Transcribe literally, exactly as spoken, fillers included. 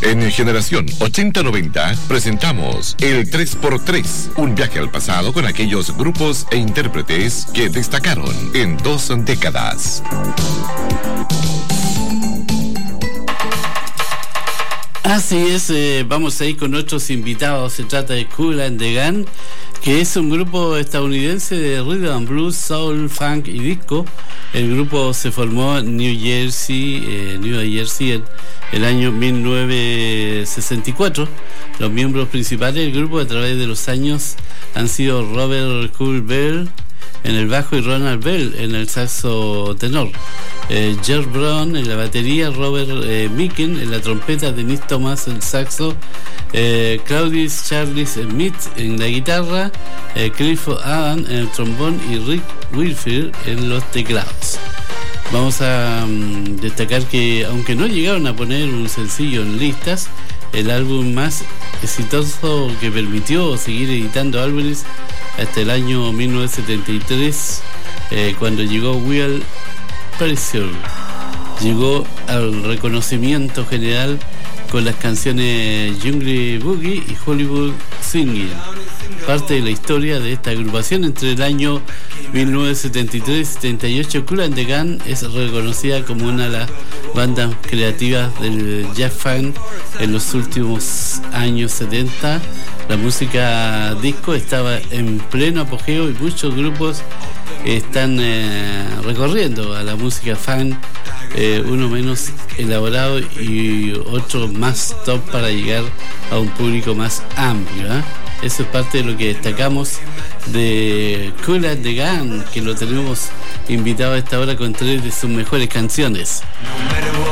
En Generación ochenta noventa presentamos el tres por tres, un viaje al pasado con aquellos grupos e intérpretes que destacaron en dos décadas. Así es, eh, vamos a ir con otros invitados. Se trata de Kool and the Gang, que es un grupo estadounidense de rhythm and blues, soul, funk y disco. El grupo se formó en New Jersey, eh, New Jersey en el año mil novecientos sesenta y cuatro. Los miembros principales del grupo a través de los años han sido Robert Kool Bell en el bajo y Ronald Bell en el saxo tenor. Eh, George Brown en la batería, Robert eh, Micken en la trompeta, Dennis Thomas en el saxo, eh, Claudius Charlie Smith en la guitarra, eh, Clifford Adam en el trombón y Rick Wilfield en los teclados. Vamos a um, destacar que aunque no llegaron a poner un sencillo en listas, el álbum más exitoso que permitió seguir editando álbumes hasta el año mil novecientos setenta y tres, eh, cuando llegó Will Pressure, llegó al reconocimiento general con las canciones Jungle Boogie y Hollywood Singing. Parte de la historia de esta agrupación entre el año mil novecientos setenta y tres y setenta y ocho, Kool and the Gang es reconocida como una de las bandas creativas del jazz funk en los últimos años setenta. La música disco estaba en pleno apogeo y muchos grupos están eh, recorriendo a la música funk, eh, uno menos elaborado y otro más top para llegar a un público más amplio, ¿eh? Eso es parte de lo que destacamos de Kool and the Gang, que lo tenemos invitado a esta hora con tres de sus mejores canciones.